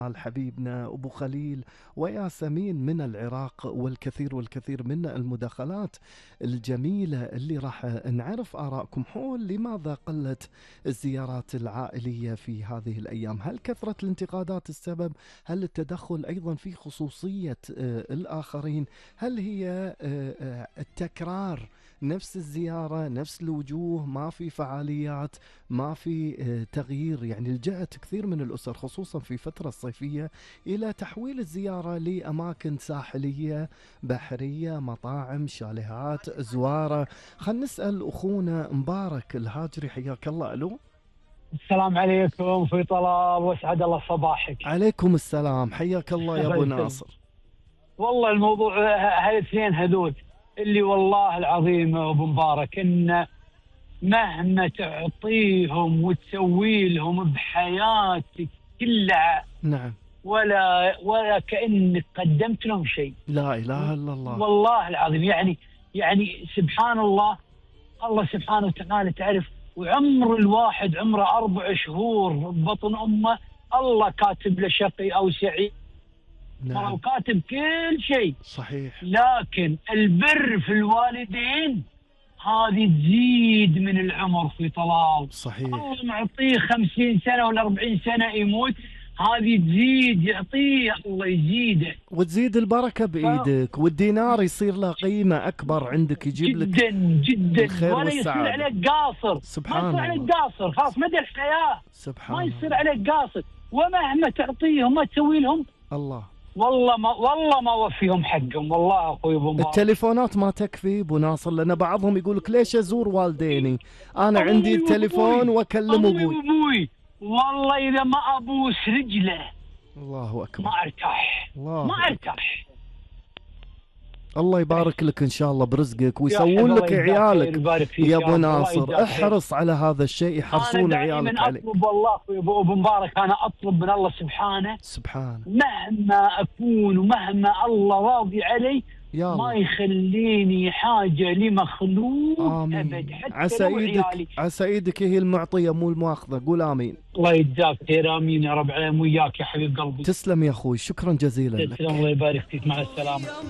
حبيبنا أبو خليل وياسمين من العراق، والكثير من المداخلات الجميلة اللي راح نعرف آراءكم حول لماذا قلت الزيارات العائلية في هذه الأيام. هل كثرة الانتقادات السبب؟ هل التدخل أيضا في خصوصية الآخرين؟ هل هي التكرار، نفس الزيارة نفس الوجوه، ما في فعاليات، ما في تغيير؟ يعني لجأت كثير من الأسر خصوصا في فترة الصيفية إلى تحويل الزيارة لأماكن ساحلية بحرية، مطاعم، شاليهات، زوارة. خلينا نسأل أخونا مبارك الهاجري، حياك الله. ألو، السلام عليكم في طلال، واسعد الله صباحك. عليكم السلام، حياك الله يا أبو ناصر. والله الموضوع هالاثنين هذول اللي والله العظيم ابو مبارك ان مهما تعطيهم وتسوي لهم بحياتك كلها، نعم، ولا كأنك قدمت لهم شيء. لا إله إلا الله. والله العظيم يعني سبحان الله. الله سبحانه وتعالى تعرف، وعمر الواحد عمره 4 شهور ببطن امه، الله كاتب له شقي او سعيد. نعم، وكاتب كل شيء صحيح. لكن البر في الوالدين هذه تزيد من العمر في طلال. صحيح. الله معطيه 50 سنة ولا 40 سنة يموت، هذه تزيد، يعطيه الله يزيده، وتزيد البركة بإيدك، والدينار يصير له قيمة أكبر عندك، يجيب لك جدا الخير ولا يصير والسعادة. عليك قاصر. سبحان ما يصير الله. عليك قاصر خلاص مدى الحياة. سبحان ما الله. يصير عليك قاصر، ومهما تعطيهم ما تسوي لهم الله. والله ما وفيهم حقهم. والله اخوي ابو مبارك، التليفونات ما تكفي ابو ناصر، لان بعضهم يقول لك ليش ازور والديني؟ انا عندي التليفون واكلم ابوي. والله اذا ما ابوس رجله الله اكبر، ما ارتاح، ما ارتاح. الله يبارك لك ان شاء الله برزقك ويسوون لك عيالك يا ابو ناصر. احرص على هذا الشيء، يحرصون عيالك عليك. اطلب والله ابو مبارك، انا اطلب من الله سبحانه مهما اكون ومهما الله راضي علي ما يخليني حاجه لمخلوق ابد، حتى لو عيالي. عسى ايدك هي المعطيه مو الماخذه، قول امين. الله يجزاك خير، امين يا رب العالمين، وياك يا حبيب قلبي. تسلم يا اخوي، شكرا جزيلا لك. تسلم، الله يبارك فيك، مع السلامه.